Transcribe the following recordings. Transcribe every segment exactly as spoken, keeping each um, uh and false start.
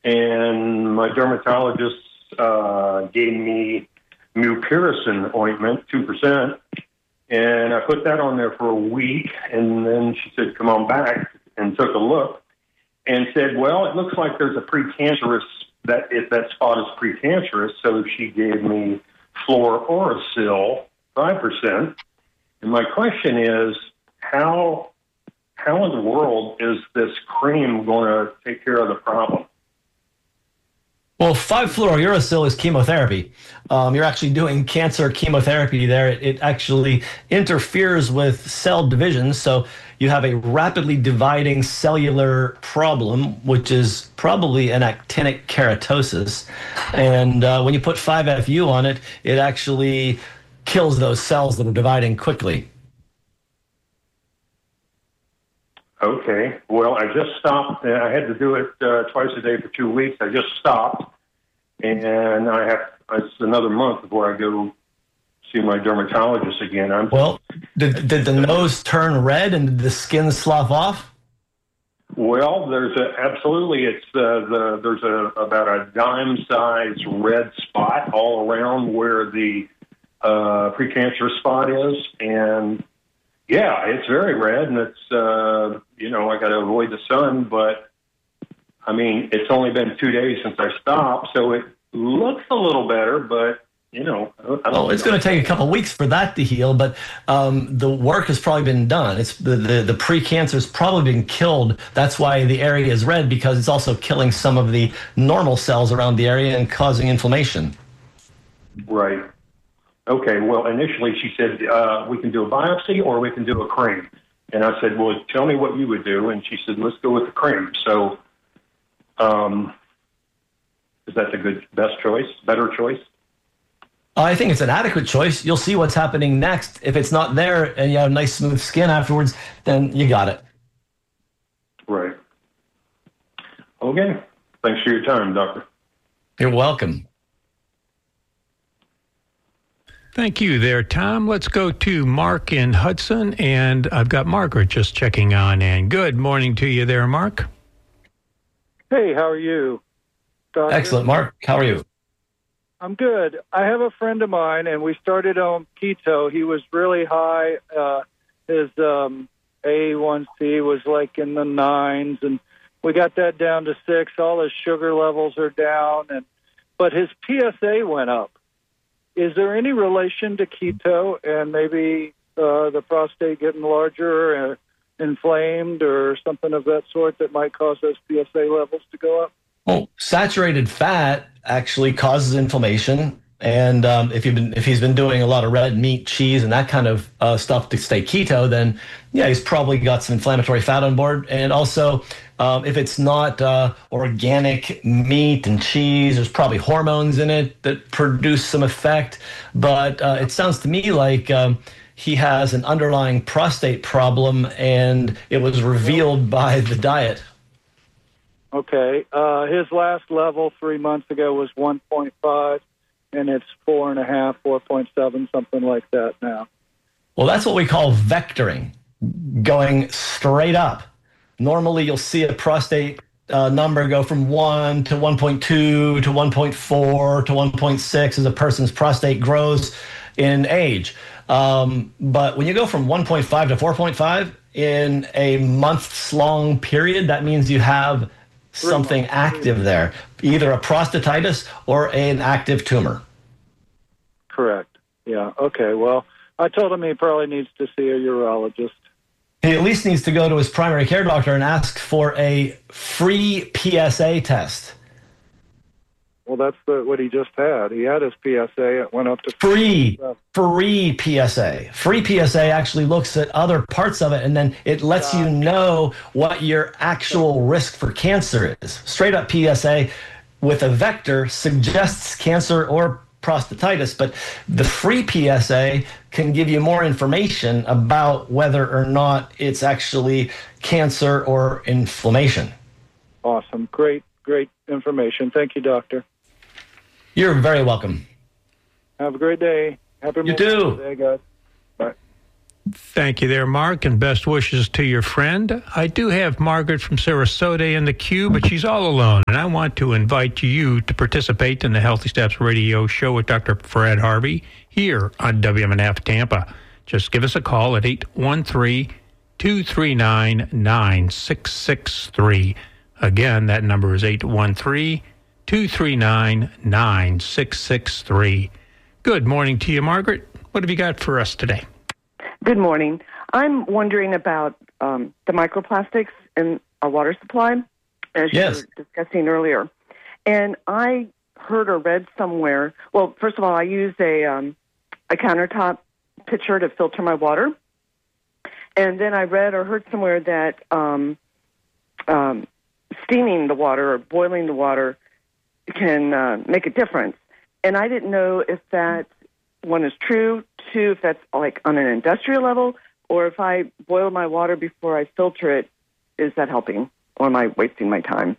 and my dermatologist uh, gave me mupirocin ointment, two percent, and I put that on there for a week, and then she said, come on back, and took a look, and said, well, it looks like there's a precancerous, that if that spot is precancerous, so she gave me fluorouracil, five percent. And my question is, how how in the world is this cream going to take care of the problem? Well, five fluorouracil is chemotherapy. Um, you're actually doing cancer chemotherapy there. It, it actually interferes with cell division, so you have a rapidly dividing cellular problem, which is probably an actinic keratosis. And uh, when you put five F U on it, it actually kills those cells that are dividing quickly. Okay. Well, I just stopped. I had to do it uh, twice a day for two weeks. I just stopped, and I have it's another month before I go see my dermatologist again. I'm well. Did did the nose turn red and did the skin slough off? Well, there's a absolutely. It's uh, the there's a about a dime-sized red spot all around where the uh, precancerous spot is, and yeah, it's very red, and it's, uh, you know, I got to avoid the sun, but, I mean, it's only been two days since I stopped, so it looks a little better, but, you know. I don't oh, it's going to take a couple of weeks for that to heal, but um, the work has probably been done. It's the, the, the precancer has probably been killed. That's why the area is red, because it's also killing some of the normal cells around the area and causing inflammation. Right. Okay, well, initially she said, uh, we can do a biopsy or we can do a cream. And I said, well, tell me what you would do. And she said, let's go with the cream. So um, is that the good, best choice, better choice? I think it's an adequate choice. You'll see what's happening next. If it's not there and you have nice, smooth skin afterwards, then you got it. Right. Okay. Thanks for your time, doctor. You're welcome. Thank you there, Tom. Let's go to Mark in Hudson, and I've got Margaret just checking on. And good morning to you there, Mark. Hey, how are you, Doctor? Excellent, Mark. How are you? I'm good. I have a friend of mine, and we started on keto. He was really high. Uh, his um, A one C was like in the nines, and we got that down to six. All his sugar levels are down, and but his P S A went up. Is there any relation to keto and maybe uh, the prostate getting larger or inflamed or something of that sort that might cause those P S A levels to go up? Well, saturated fat actually causes inflammation. And um, if you've been, if he's been doing a lot of red meat, cheese, and that kind of uh, stuff to stay keto, then yeah, he's probably got some inflammatory fat on board. And also, um, if it's not uh, organic meat and cheese, there's probably hormones in it that produce some effect. But uh, it sounds to me like um, he has an underlying prostate problem, and it was revealed by the diet. Okay, uh, his last level three months ago was one point five. And it's four and a half, four point seven, something like that now. Well, that's what we call vectoring, going straight up. Normally, you'll see a prostate uh, number go from one to one point two to one point four to one point six as a person's prostate grows in age. Um, but when you go from one point five to four point five in a month's long period, that means you have something active there, either a prostatitis or an active tumor. Correct. Yeah. Okay. Well, I told him he probably needs to see a urologist. He at least needs to go to his primary care doctor and ask for a free P S A test. Well, that's the, what he just had. He had his P S A. It went up to free, free P S A. Free P S A actually looks at other parts of it, and then it lets you know what your actual risk for cancer is. Straight up P S A with a vector suggests cancer or prostatitis, but the free P S A can give you more information about whether or not it's actually cancer or inflammation. Awesome. Great, great information. Thank you, doctor. You're very welcome. Have a great day. Happy You too. Day, guys. Bye. Thank you there, Mark, and best wishes to your friend. I do have Margaret from Sarasota in the queue, but she's all alone, and I want to invite you to participate in the Healthy Steps Radio show with Doctor Fred Harvey here on W M N F Tampa. Just give us a call at eight one three, two three nine, nine six six three. Again, that number is eight one three, two three nine, nine six six three. Good morning to you, Margaret. What have you got for us today? Good morning. I'm wondering about um, the microplastics in our water supply, as yes. you were discussing earlier. And I heard or read somewhere, well, first of all, I use a, um, a countertop pitcher to filter my water. And then I read or heard somewhere that um, um, steaming the water or boiling the water can uh, make a difference. And I didn't know if that one is true, two, if that's like on an industrial level, or if I boil my water before I filter it, is that helping, or am I wasting my time?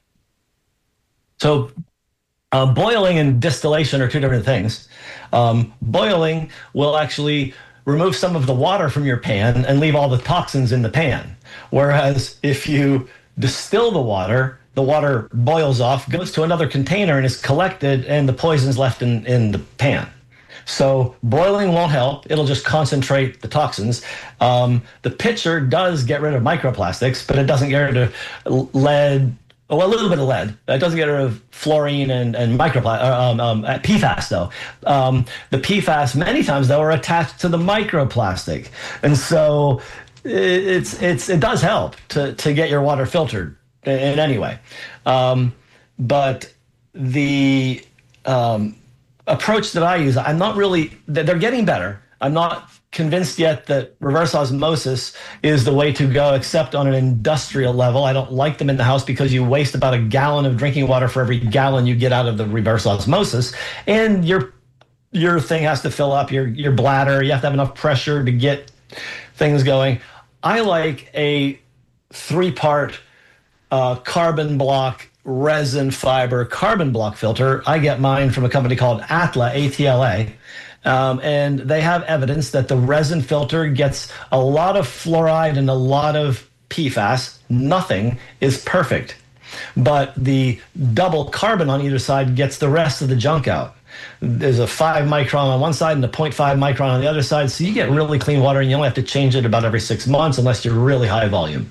So uh, boiling and distillation are two different things. Um, boiling will actually remove some of the water from your pan and leave all the toxins in the pan. Whereas if you distill the water, the water boils off, goes to another container and is collected, and the poison's left in, in the pan. So boiling won't help. It'll just concentrate the toxins. Um, the pitcher does get rid of microplastics, but it doesn't get rid of lead, well, a little bit of lead. It doesn't get rid of fluorine and, and microplastic, um, um, P FAS, though. Um, the P FAS, many times, though, are attached to the microplastic. And so it's it's it does help to, to get your water filtered in, in any way. Um, but the... Um, approach that I use, I'm not really, they're getting better. I'm not convinced yet that reverse osmosis is the way to go, except on an industrial level. I don't like them in the house because you waste about a gallon of drinking water for every gallon you get out of the reverse osmosis. And your your thing has to fill up, your, your bladder. You have to have enough pressure to get things going. I like a three-part uh, carbon block resin fiber carbon block filter. I get mine from a company called Atla, A T L A, um, and they have evidence that the resin filter gets a lot of fluoride and a lot of P FAS. Nothing is perfect, but the double carbon on either side gets the rest of the junk out. There's a five micron on one side and a zero point five micron on the other side, so you get really clean water, and you only have to change it about every six months unless you're really high volume.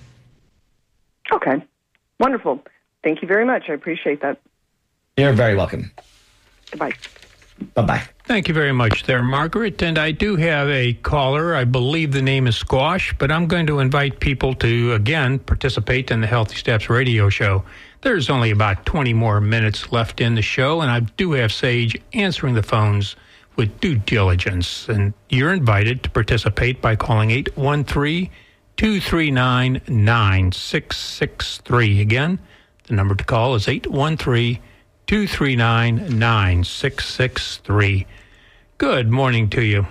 Okay, wonderful. Thank you very much. I appreciate that. You're very welcome. Goodbye. Bye-bye. Thank you very much there, Margaret. And I do have a caller. I believe the name is Squash, but I'm going to invite people to, again, participate in the Healthy Steps radio show. There's only about twenty more minutes left in the show, and I do have Sage answering the phones with due diligence. And you're invited to participate by calling eight one three, two three nine, nine six six three. Again, the number to call is eight one three, two three nine, nine six six three. Good morning to you.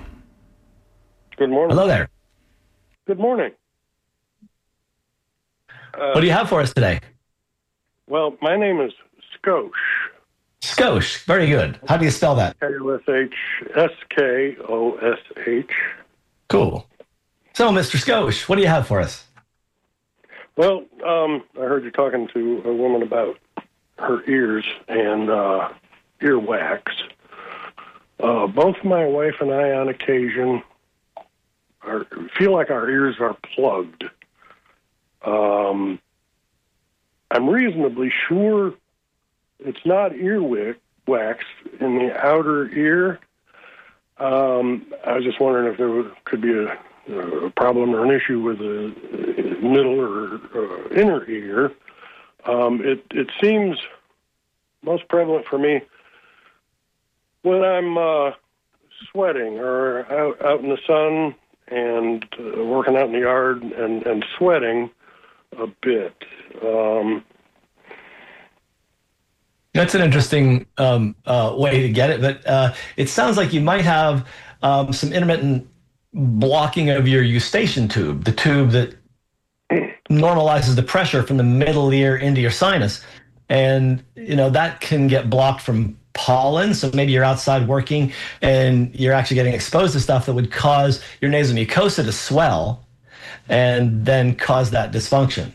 Good morning. Hello there. Good morning. Uh, What do you have for us today? Well, my name is Skosh. Skosh. Very good. How do you spell that? K O S H S K O S H. Cool. So, Mister Skosh, what do you have for us? Well, um, I heard you talking to a woman about her ears and uh, earwax. Uh, both my wife and I, on occasion, are, feel like our ears are plugged. Um, I'm reasonably sure it's not earwax in the outer ear. Um, I was just wondering if there could be a a problem or an issue with the middle or uh, inner ear. Um, it, it seems most prevalent for me when I'm uh, sweating or out, out in the sun and uh, working out in the yard and, and sweating a bit. Um, That's an interesting um, uh, way to get it, but uh, it sounds like you might have um, some intermittent blocking of your eustachian tube, the tube that normalizes the pressure from the middle ear into your sinus. And, you know, that can get blocked from pollen. So maybe you're outside working and you're actually getting exposed to stuff that would cause your nasal mucosa to swell and then cause that dysfunction.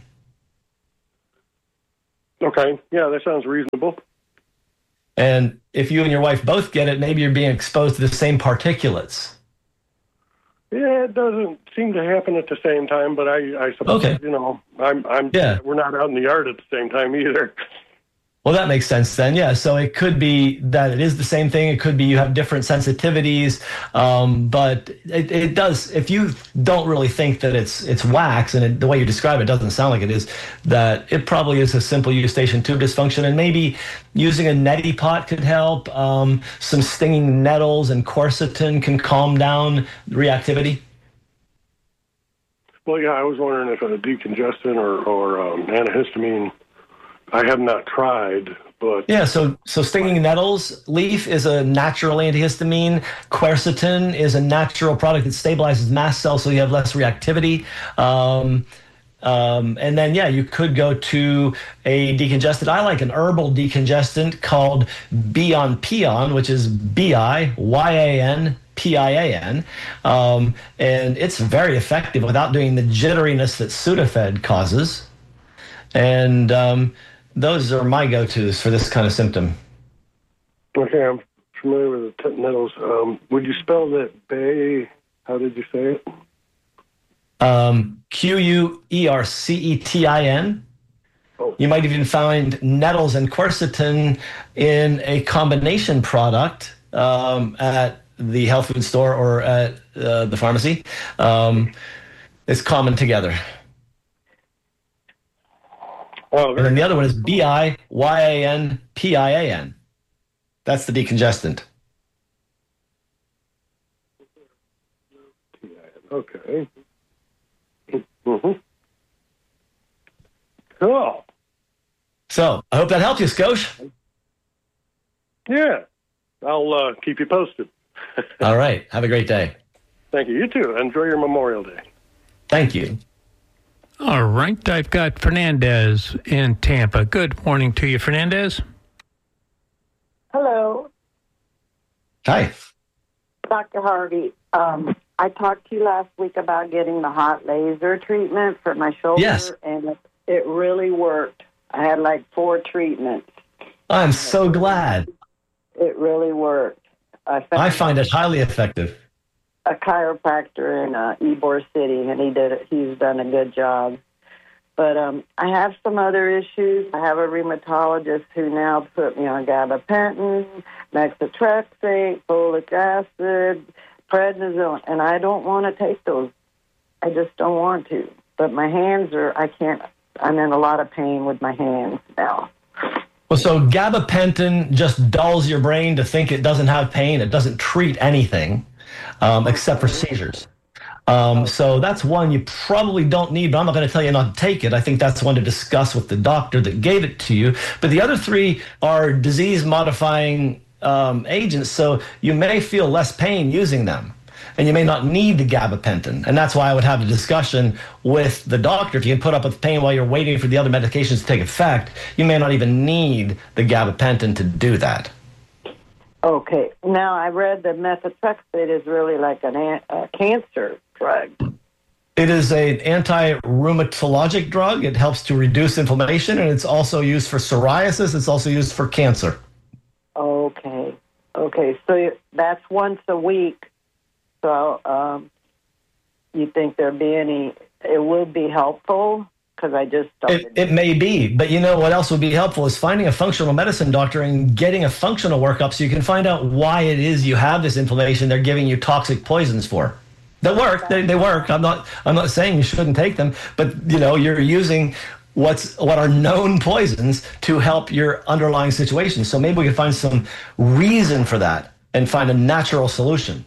Okay. Yeah, that sounds reasonable. And if you and your wife both get it, maybe you're being exposed to the same particulates. Yeah, it doesn't seem to happen at the same time, but I, I suppose, Okay. you know, I'm, I'm, Yeah. we're not out in the yard at the same time either. Well, that makes sense then. Yeah. So it could be that it is the same thing. It could be you have different sensitivities. Um, but it, it does, if you don't really think that it's it's wax, and it, the way you describe it doesn't sound like it is, that it probably is a simple eustachian tube dysfunction. And maybe using a neti pot could help. Um, some stinging nettles and quercetin can calm down reactivity. Well, yeah, I was wondering if a decongestant or, or um, antihistamine, I have not tried, but... Yeah, so so stinging nettles leaf is a natural antihistamine. Quercetin is a natural product that stabilizes mast cells so you have less reactivity. Um, um, and then, yeah, you could go to a decongestant. I like an herbal decongestant called Bion-Pion, which is B I Y A N P I A N. Um, and it's very effective without doing the jitteriness that Sudafed causes. And... Um, Those are my go-tos for this kind of symptom. Okay, I'm familiar with the tent nettles. Um, would you spell that bay? How did you say it? Um, Q U E R C E T I N. Oh. You might even find nettles and quercetin in a combination product um, at the health food store or at uh, the pharmacy. Um, it's common together. Oh, And then the other one is B I Y A N P I A N. That's the decongestant. okay. Mm-hmm. Cool. So I hope that helped you, Skosh. Yeah, I'll uh, keep you posted. All right. Have a great day. Thank you. You too. Enjoy your Memorial Day. Thank you. All right, I've got Fernandez in Tampa. Good morning to you, Fernandez. Hello, Hi. Doctor Harvey. Um, I talked to you last week about getting the hot laser treatment for my shoulder, Yes. and it, it really worked. I had like four treatments. I'm so glad. It really worked. I found I find it highly effective. a chiropractor in uh, Ybor City, and he did. He's done a good job. But um, I have some other issues. I have a rheumatologist who now put me on gabapentin, methotrexate, folic acid, prednisone, and I don't want to take those. I just don't want to. But my hands are, I can't, I'm in a lot of pain with my hands now. Well, so gabapentin just dulls your brain to think it doesn't have pain. It doesn't treat anything um, except for seizures. Um, so that's one you probably don't need, but I'm not going to tell you not to take it. I think that's one to discuss with the doctor that gave it to you. But the other three are disease-modifying um, agents, so you may feel less pain using them. And you may not need the gabapentin. And that's why I would have a discussion with the doctor. If you can put up with pain while you're waiting for the other medications to take effect, you may not even need the gabapentin to do that. Okay. Now, I read that methotrexate is really like an, a, a cancer drug. It is an anti-rheumatologic drug. It helps to reduce inflammation, and it's also used for psoriasis. It's also used for cancer. Okay. Okay. So that's once a week. So um, you think there'd be any, it would be helpful? Because I just started. It, it may be, but you know what else would be helpful is finding a functional medicine doctor and getting a functional workup so you can find out why it is you have this inflammation they're giving you toxic poisons for. They work. They, they work. I'm not. I'm not saying you shouldn't take them, but you know you're using what's what are known poisons to help your underlying situation. So maybe we can find some reason for that and find a natural solution.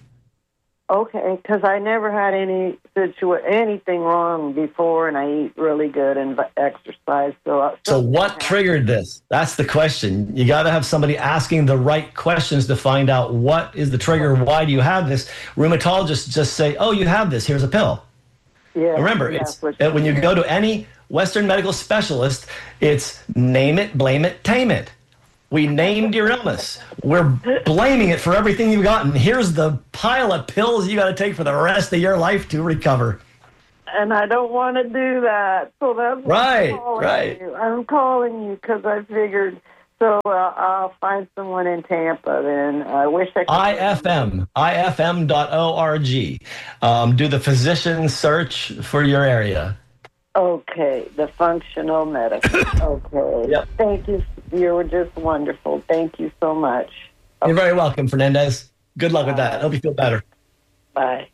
Okay, because I never had any situa- anything wrong before, and I eat really good and exercise. So, so what triggered this? That's the question. You got to have somebody asking the right questions to find out what is the trigger. Why do you have this? Rheumatologists just say, "Oh, you have this. Here's a pill." Yeah. Remember, it's when you go to any Western medical specialist, it's name it, blame it, tame it. We named your illness. We're blaming it for everything you've gotten. Here's the pile of pills you got to take for the rest of your life to recover. And I don't want to do that. So that's why Right, I'm calling right. you. I'm calling you because I figured, so uh, I'll find someone in Tampa then. I wish I could. I F M, I F M dot org. Um, do the physician search for your area. Okay, the functional medicine. Okay. Yep. Thank you. You were just wonderful. Thank you so much. You're very welcome, Fernandez. Good luck with that. Hope you feel better. Bye.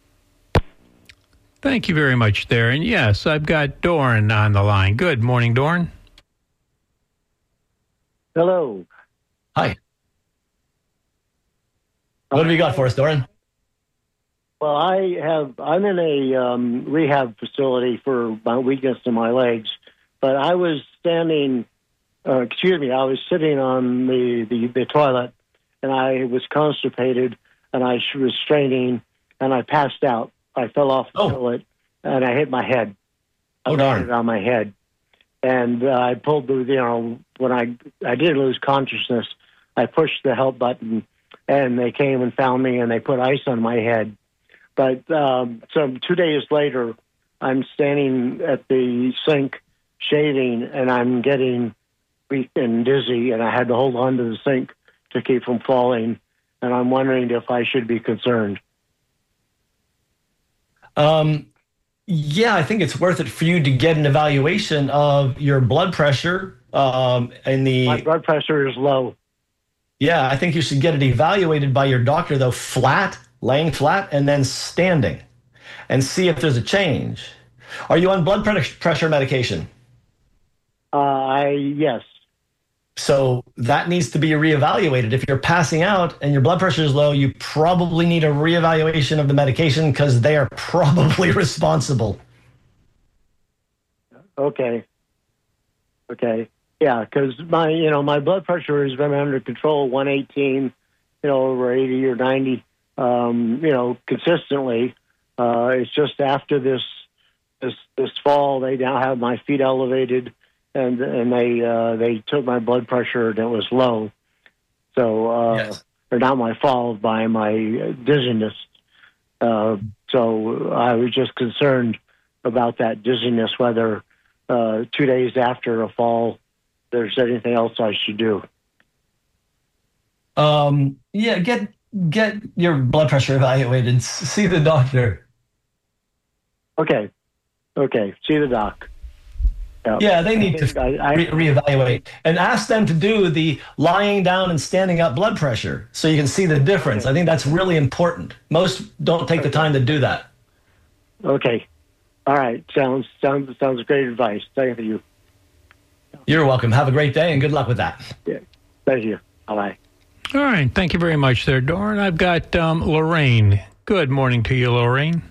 Thank you very much there. And yes, I've got Doran on the line. Good morning, Doran. Hello. Hi. What have you got for us, Doran? Well, I have. I'm in a um, rehab facility for my weakness in my legs, but I was standing. Uh, excuse me. I was sitting on the, the, the toilet, and I was constipated, and I was straining, and I passed out. I fell off the Oh. toilet, and I hit my head. I Oh, darn. landed on my head, and uh, I pulled the. You know, when I I did lose consciousness, I pushed the help button, and they came and found me, and they put ice on my head. But um, so two days later, I'm standing at the sink shaving, and I'm getting weak and dizzy, and I had to hold on to the sink to keep from falling. And I'm wondering if I should be concerned. Um, yeah, I think it's worth it for you to get an evaluation of your blood pressure. Um, and the My blood pressure is low. yeah, I think you should get it evaluated by your doctor, though, flat, laying flat, and then standing, and see if there's a change. Are you on blood pre- pressure medication? Uh, I yes. So that needs to be reevaluated. If you're passing out and your blood pressure is low, you probably need a reevaluation of the medication because they are probably responsible. Okay. Okay. Yeah, because my you know my blood pressure has been under control, one eighteen, you know, over eighty or ninety, um, you know, consistently. Uh, it's just after this this this fall, they now have my feet elevated, and and they uh, they took my blood pressure and it was low. So, uh, Yes. or not my fall, by my dizziness. Uh, so I was just concerned about that dizziness, whether uh, two days after a fall, there's anything else I should do. Um, yeah, get get your blood pressure evaluated. S- See the doctor. Okay. Okay. See the doc. Yeah, they need to I, I, re- reevaluate and ask them to do the lying down and standing up blood pressure so you can see the difference. I think that's really important. Most don't take the time to do that. Okay. All right. Sounds sounds sounds great advice. Thank you. You're welcome. Have a great day and good luck with that. Yeah. Thank you. Bye bye. All right. Thank you very much there, Doran. I've got um, Lorraine. Good morning to you, Lorraine.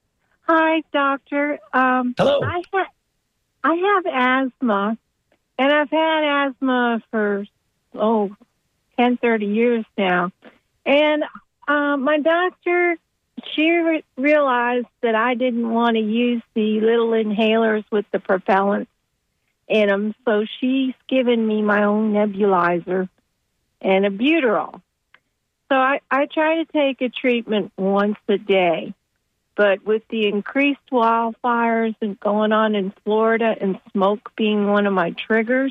Hi, doctor. Um, Hello. I ha- I have asthma, and I've had asthma for, oh, ten, thirty years now. And uh, my doctor, she re- realized that I didn't want to use the little inhalers with the propellants in them, so she's given me my own nebulizer and a Buterol. So I, I try to take a treatment once a day. But with the increased wildfires and going on in Florida and smoke being one of my triggers,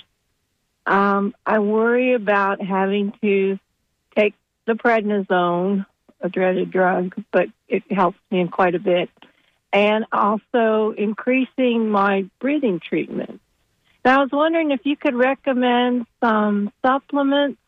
um, I worry about having to take the prednisone, a dreaded drug, but it helps me in quite a bit, and also increasing my breathing treatment. Now, I was wondering if you could recommend some supplements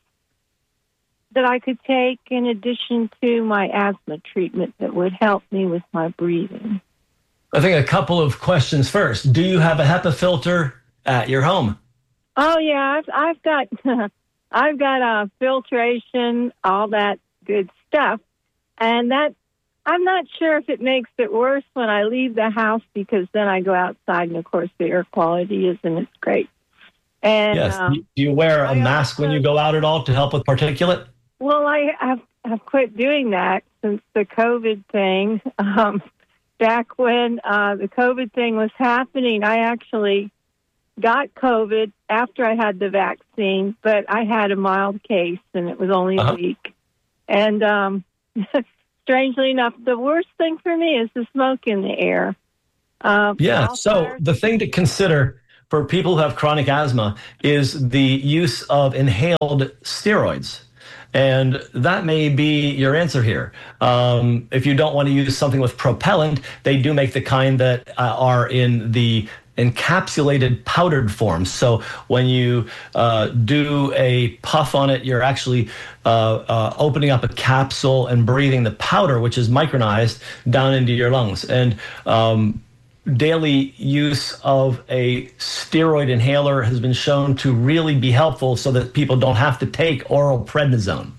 that I could take in addition to my asthma treatment that would help me with my breathing. I think a couple of questions first. Do you have a HEPA filter at your home? Oh yeah, I've, I've got I've got uh, filtration, all that good stuff, and that I'm not sure if it makes it worse when I leave the house because then I go outside and of course the air quality isn't as great. And Yes. um, Do you wear a I mask when also- you go out at all to help with particulate? Well, I have have quit doing that since the COVID thing. Um, back when uh, the COVID thing was happening, I actually got COVID after I had the vaccine, but I had a mild case, and it was only Uh-huh. a week. And um, strangely enough, the worst thing for me is the smoke in the air. Uh, Yeah. So the thing to consider for people who have chronic asthma is the use of inhaled steroids. And that may be your answer here. Um, if you don't want to use something with propellant, they do make the kind that uh, are in the encapsulated powdered form. So when you uh, do a puff on it, you're actually uh, uh, opening up a capsule and breathing the powder, which is micronized, down into your lungs. And um, daily use of a steroid inhaler has been shown to really be helpful so that people don't have to take oral prednisone.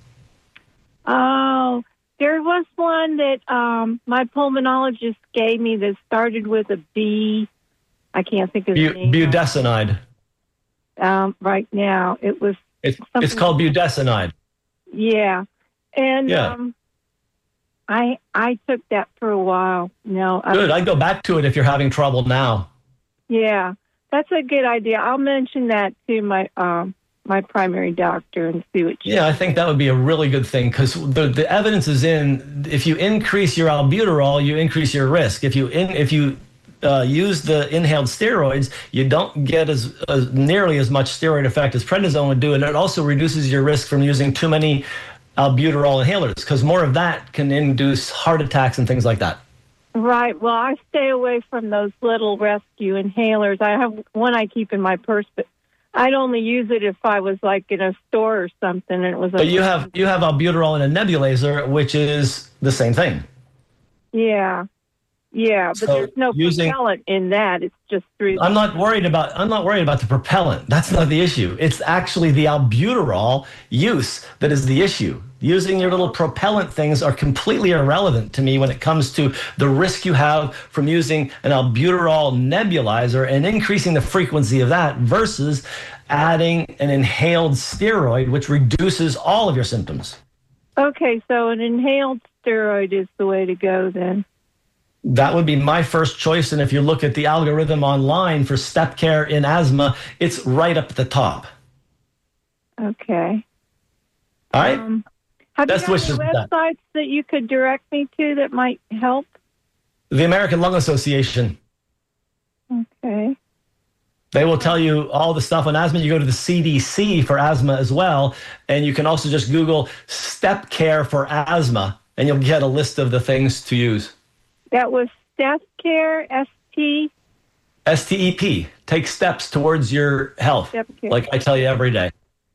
Oh, there was one that um, my pulmonologist gave me that started with a B. I can't think of the Bu- name. budesonide. Um, right now, it was. It's, something- it's called budesonide. Yeah, and Yeah. um, I I took that for a while. No, I- Good. I'd go back to it if you're having trouble now. Yeah, that's a good idea. I'll mention that to my um my primary doctor and see what. She Yeah, I think that would be a really good thing because the, the evidence is in. If you increase your albuterol, you increase your risk. If you in, if you uh, use the inhaled steroids, you don't get as, as nearly as much steroid effect as prednisone would do, and it also reduces your risk from using too many albuterol inhalers because more of that can induce heart attacks and things like that. Right. Well, I stay away from those little rescue inhalers. I have one I keep in my purse, but I'd only use it if I was like in a store or something, and it was. But a, you have you have albuterol in a nebulizer, which is the same thing. Yeah. Yeah, but So there's no using- propellant in that. It's just through. I'm not worried about I'm not worried about the propellant. That's not the issue. It's actually the albuterol use that is the issue. Using your little propellant things are completely irrelevant to me when it comes to the risk you have from using an albuterol nebulizer and increasing the frequency of that versus adding an inhaled steroid, which reduces all of your symptoms. Okay, so an inhaled steroid is the way to go then. That would be my first choice. And if you look at the algorithm online for step care in asthma, it's right up at the top. Okay. All right. Um, have Best you got wishes any with that. websites that you could direct me to that might help? The American Lung Association. Okay. They will tell you all the stuff on asthma. You go to the C D C for asthma as well. And you can also just Google step care for asthma, and you'll get a list of the things to use. That was Step Care, S T. S T E P. Take steps towards your health, Step Care. like I tell you every day.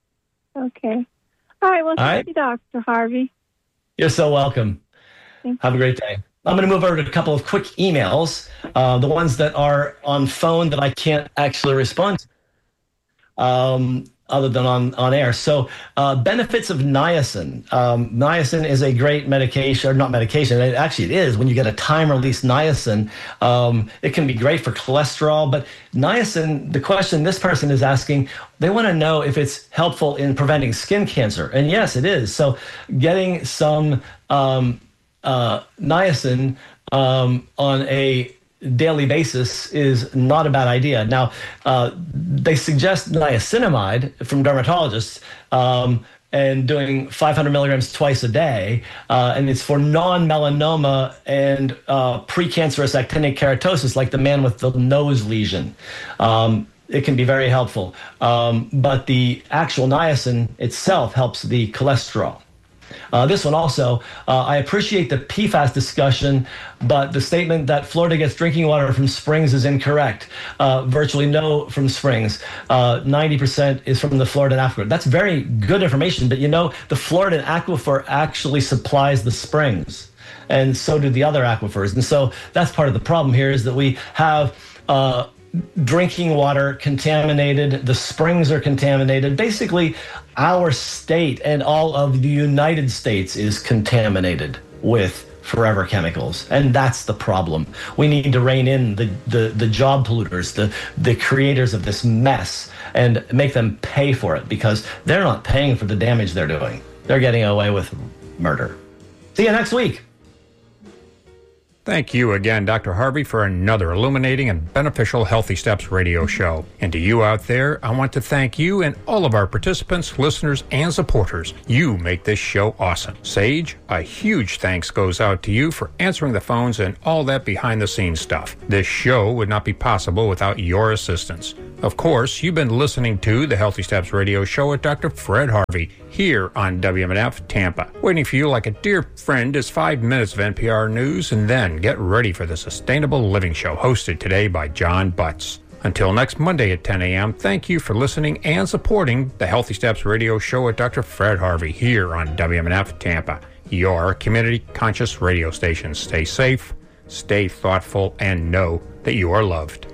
Okay. All right. Well, All thank right. you, Doctor Harvey. You're so welcome. Thank Have a great day. I'm going to move over to a couple of quick emails, uh, the ones that are on phone that I can't actually respond to, um, other than on, on air. So uh, benefits of niacin. Um, niacin is a great medication, or not medication, it, actually it is. When you get a time-release niacin, um, it can be great for cholesterol. But niacin, the question this person is asking, they want to know if it's helpful in preventing skin cancer. And yes, it is. So getting some um, uh, niacin um, on a daily basis is not a bad idea. Now, uh, they suggest niacinamide from dermatologists um, and doing five hundred milligrams twice a day, uh, and it's for non-melanoma and uh, precancerous actinic keratosis, like the man with the nose lesion. Um, it can be very helpful, um, but the actual niacin itself helps the cholesterol. Uh, this one also, uh, I appreciate the P FAS discussion, but the statement that Florida gets drinking water from springs is incorrect. Uh, virtually no from springs. Uh, ninety percent is from the Floridan aquifer. That's very good information, but you know, the Floridan aquifer actually supplies the springs, and so do the other aquifers. And so that's part of the problem here is that we have uh, drinking water contaminated, the springs are contaminated. Basically, our state and all of the United States is contaminated with forever chemicals, and that's the problem. We need to rein in the, the, the job polluters, the, the creators of this mess, and make them pay for it, because they're not paying for the damage they're doing. They're getting away with murder. See you next week. Thank you again, Doctor Harvey, for another illuminating and beneficial Healthy Steps radio show. And to you out there, I want to thank you and all of our participants, listeners, and supporters. You make this show awesome. Sage, a huge thanks goes out to you for answering the phones and all that behind-the-scenes stuff. This show would not be possible without your assistance. Of course, you've been listening to the Healthy Steps radio show with Doctor Fred Harvey here on W M N F Tampa. Waiting for you like a dear friend is five minutes of N P R News, and then get ready for the Sustainable Living Show hosted today by John Butts. Until next Monday at ten a.m., thank you for listening and supporting the Healthy Steps radio show with Doctor Fred Harvey here on W M N F Tampa, your community-conscious radio station. Stay safe, stay thoughtful, and know that you are loved.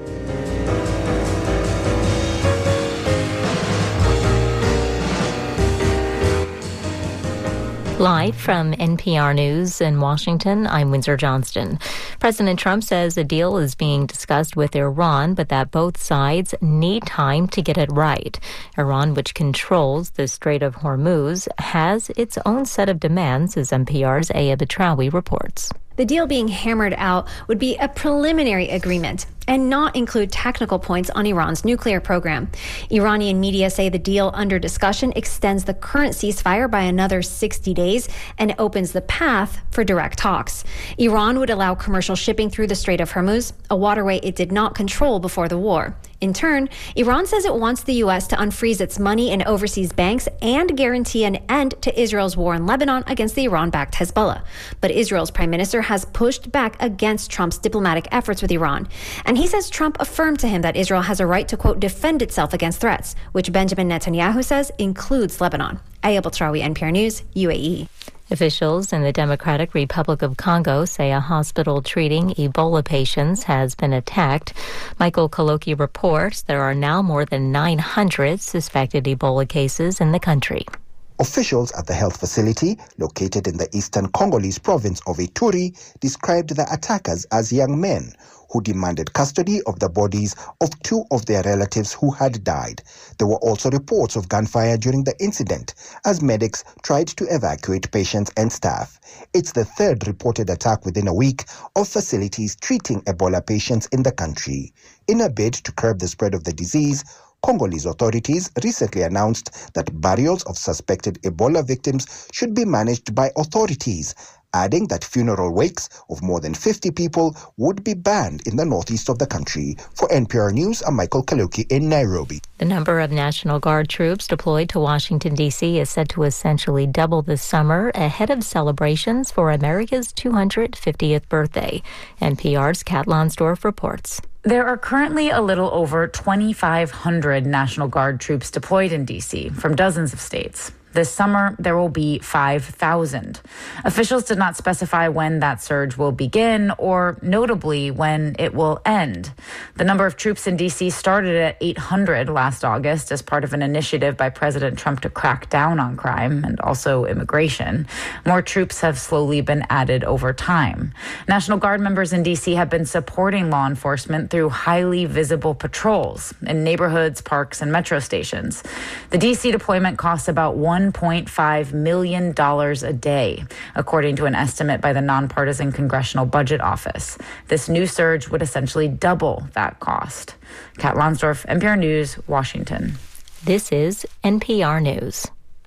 Live from N P R News in Washington, I'm Windsor Johnston. President Trump says a deal is being discussed with Iran, but that both sides need time to get it right. Iran, which controls the Strait of Hormuz, has its own set of demands, as N P R's Aya Batrawi reports. The deal being hammered out would be a preliminary agreement and not include technical points on Iran's nuclear program. Iranian media say the deal under discussion extends the current ceasefire by another sixty days and opens the path for direct talks. Iran would allow commercial shipping through the Strait of Hormuz, a waterway it did not control before the war. In turn, Iran says it wants the U S to unfreeze its money in overseas banks and guarantee an end to Israel's war in Lebanon against the Iran-backed Hezbollah. But Israel's prime minister has pushed back against Trump's diplomatic efforts with Iran. And he says Trump affirmed to him that Israel has a right to, quote, defend itself against threats, which Benjamin Netanyahu says includes Lebanon. Aya Batrawi, N P R News, U A E. Officials in the Democratic Republic of Congo say a hospital treating Ebola patients has been attacked. Michael Kaloki reports there are now more than nine hundred suspected Ebola cases in the country. Officials at the health facility, located in the eastern Congolese province of Ituri, described the attackers as young men who demanded custody of the bodies of two of their relatives who had died. There were also reports of gunfire during the incident as medics tried to evacuate patients and staff. It's the third reported attack within a week of facilities treating Ebola patients in the country. In a bid to curb the spread of the disease, Congolese authorities recently announced that burials of suspected Ebola victims should be managed by authorities, adding that funeral wakes of more than fifty people would be banned in the northeast of the country. For N P R News, I'm Michael Kaluki in Nairobi. The number of National Guard troops deployed to Washington, D C is set to essentially double this summer ahead of celebrations for America's two hundred fiftieth birthday. N P R's Kat Lonsdorf reports. There are currently a little over twenty-five hundred National Guard troops deployed in D C from dozens of states. This summer, there will be five thousand. Officials did not specify when that surge will begin or, notably, when it will end. The number of troops in D C started at eight hundred last August as part of an initiative by President Trump to crack down on crime and also immigration. More troops have slowly been added over time. National Guard members in D C have been supporting law enforcement through highly visible patrols in neighborhoods, parks, and metro stations. The D C deployment costs about one point five million dollars a day, according to an estimate by the nonpartisan Congressional Budget Office. This new surge would essentially double that cost. Kat Lonsdorf, N P R News, Washington. This is N P R News.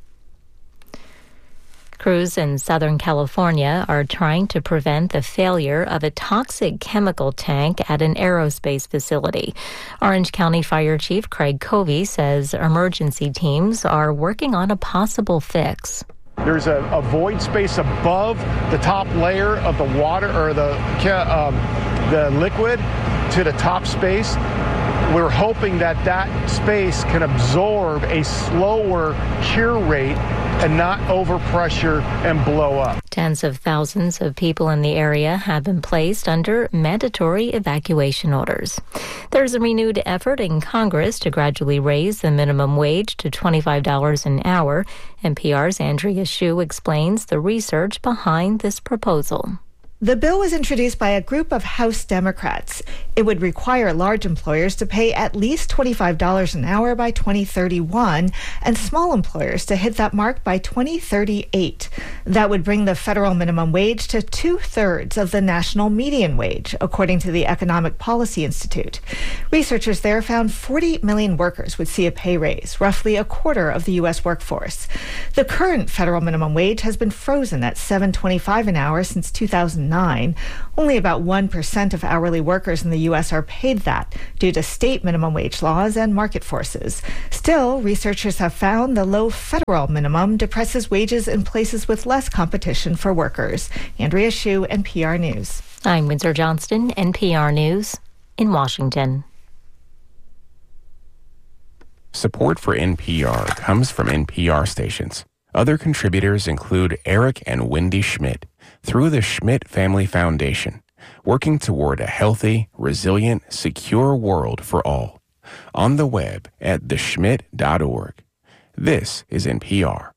Crews in Southern California are trying to prevent the failure of a toxic chemical tank at an aerospace facility. Orange County Fire Chief Craig Covey says emergency teams are working on a possible fix. There's a, a void space above the top layer of the water or the um, the liquid to the top space. We're hoping that that space can absorb a slower cure rate and not overpressure and blow up. Tens of thousands of people in the area have been placed under mandatory evacuation orders. There's a renewed effort in Congress to gradually raise the minimum wage to twenty-five dollars an hour. N P R's Andrea Hsu explains the research behind this proposal. The bill was introduced by a group of House Democrats. It would require large employers to pay at least twenty-five dollars an hour by twenty thirty-one and small employers to hit that mark by twenty thirty-eight. That would bring the federal minimum wage to two-thirds of the national median wage, according to the Economic Policy Institute. Researchers there found forty million workers would see a pay raise, roughly a quarter of the U S workforce. The current federal minimum wage has been frozen at seven dollars and twenty-five cents an hour since two thousand nine. Only about one percent of hourly workers in the U S are paid that due to state minimum wage laws and market forces. Still, researchers have found the low federal minimum depresses wages in places with less competition for workers. Andrea Hsu, N P R News. I'm Windsor Johnston, N P R News in Washington. Support for N P R comes from N P R stations. Other contributors include Eric and Wendy Schmidt through the Schmidt Family Foundation, working toward a healthy, resilient, secure world for all. On the web at the schmidt dot org. This is N P R.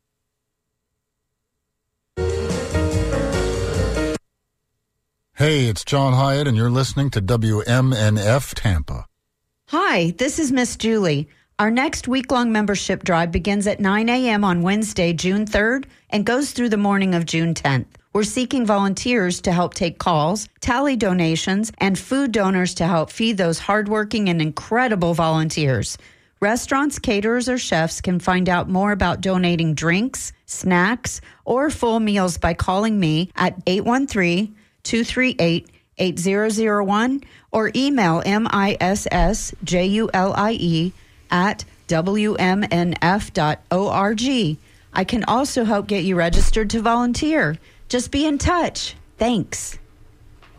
Hey, it's John Hyatt, and you're listening to W M N F Tampa. Hi, this is Miss Julie. Our next week-long membership drive begins at nine a.m. on Wednesday, June third, and goes through the morning of June tenth. We're seeking volunteers to help take calls, tally donations, and food donors to help feed those hardworking and incredible volunteers. Restaurants, caterers, or chefs can find out more about donating drinks, snacks, or full meals by calling me at eight one three, two three eight, eight zero zero one or email M I S S J U L I E at W M N F dot org. I can also help get you registered to volunteer. Just be in touch. Thanks.